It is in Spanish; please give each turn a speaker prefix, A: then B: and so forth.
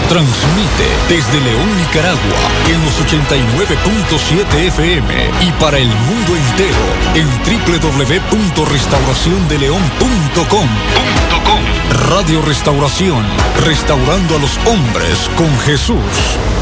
A: Transmite desde León, Nicaragua, en los 89.7 FM y para el mundo entero en www.restauraciondeleon.com. Radio Restauración, restaurando a los hombres con Jesús.